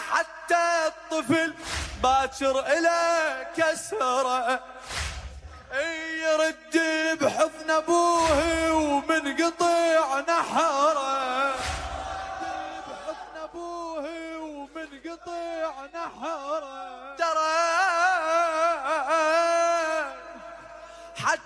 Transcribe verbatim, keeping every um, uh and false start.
حتى الطفل باكر إلى كسره يرد بحضن أبوه ومن قطع نحره بحضن أبوه ومن قطع نحره